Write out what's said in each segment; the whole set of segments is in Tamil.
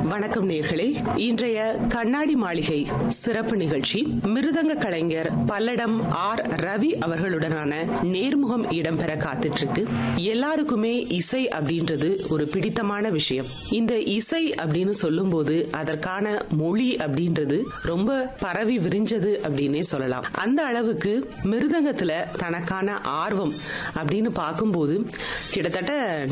வணக்கம் நேர்களே. இன்றைய கண்ணாடி மாளிகை சிறப்பு நிகழ்ச்சி மிருதங்க கலைஞர் பல்லடம் ஆர் ரவி அவர்களுடனான நேர்முகம் இடம்பெற காத்துட்டு இருக்கு. எல்லாருக்குமே இசை அப்படின்றது ஒரு பிடித்தமான விஷயம். இந்த இசை அப்படின்னு சொல்லும் போது அதற்கான மொழி அப்படின்றது ரொம்ப பரவி விரிஞ்சது அப்படின்னே சொல்லலாம். அந்த அளவுக்கு மிருதங்கத்துல தனக்கான ஆர்வம் அப்படின்னு பார்க்கும்போது கிட்டத்தட்ட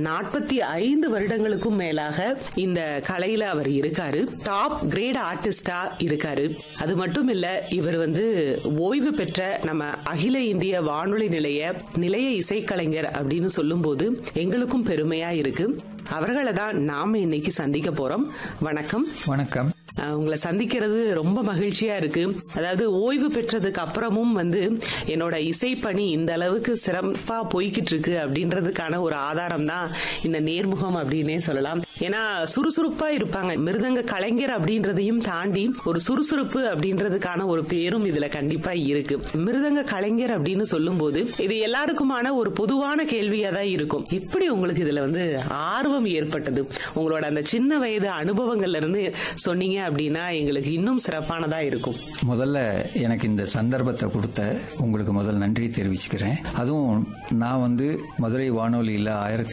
45 வருடங்களுக்கும் மேலாக இந்த கலையில அவர் இருக்காரு. டாப் கிரேட் ஆர்டிஸ்டா இருக்காரு. அது மட்டும் இல்ல, இவர் ஓய்வு பெற்ற நம்ம அகில இந்திய வானொலி நிலைய இசைக்கலைஞர் அப்படின்னு சொல்லும் போது எங்களுக்கும் பெருமையா இருக்கு. அவர்களை தான் நாம இன்னைக்கு சந்திக்க போறோம். வணக்கம். வணக்கம். உங்களை சந்திக்கிறது ரொம்ப மகிழ்ச்சியா இருக்கு. அதாவது ஓய்வு பெற்றதுக்கு அப்புறமும் என்னோட இசைப்பணி இந்த அளவுக்கு சிறப்பா போய்கிட்டு இருக்கு அப்படின்றதுக்கான ஒரு ஆதாரம் தான் இந்த நேர்முகம் அப்படின்னே சொல்லலாம். ஏன்னா சுறுசுறுப்பா இருப்பாங்க. மிருதங்க கலைஞர் அப்படின்றதையும் தாண்டி ஒரு சுறுசுறுப்பு அப்படின்றதுக்கான ஒரு பேரும் இதுல கண்டிப்பா இருக்கு. மிருதங்க கலைஞர் அப்படின்னு சொல்லும் போது இது எல்லாருக்குமான ஒரு பொதுவான கேள்வியா தான் இருக்கும். எப்படி உங்களுக்கு இதுல ஆர்வம் ஏற்பட்டது? உங்களோட அந்த சின்ன வயது அனுபவங்கள்ல இருந்து சொன்னீங்க அப்படின்னா எங்களுக்கு இன்னும் சிறப்பானதா இருக்கும். முதல்ல எனக்கு இந்த சந்தர்ப்பத்தை கொடுத்த உங்களுக்கு முதல் நன்றி தெரிவிச்சுக்கிறேன். அதுவும் நான் மதுரை வானொலியில்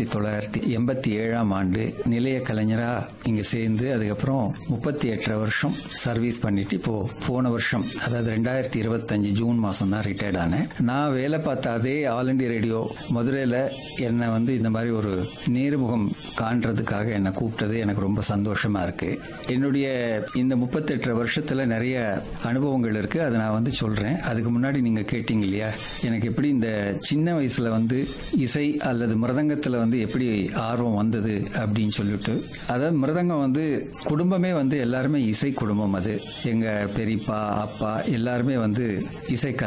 1987ஆம் ஆண்டு நிலைய கலைஞரா இங்க சேர்ந்து அதுக்கப்புறம் 38 வருஷம் சர்வீஸ் பண்ணிட்டு இப்போ போன வருஷம் அதாவது 2025 ஜூன் மாசம் தான் ரிட்டையர்ட் ஆனேன். நான் வேலை பார்த்த அதே ஆல் இண்டியா ரேடியோ மதுரையில என்னை இந்த மாதிரி ஒரு நேர்முகம் காண்றதுக்காக என்னை கூப்பிட்டது எனக்கு ரொம்ப சந்தோஷமா இருக்கு. என்னுடைய இந்த 38 வருஷத்துல நிறைய அனுபவங்கள் இருக்கு. அதை நான் சொல்றேன். அதுக்கு முன்னாடி நீங்க கேட்டீங்க இல்லையா, எனக்கு எப்படி இந்த சின்ன வயசுல இசை அல்லது மிருதங்கத்துல எப்படி ஆர்வம் வந்தது அப்படின்னு சொல்லிட்டு, அதாவது மிருதங்கம் குடும்பமே எல்லாருமே இசை குடும்பம். அது எங்க பெரியப்பா அப்பா எல்லாருமே இசை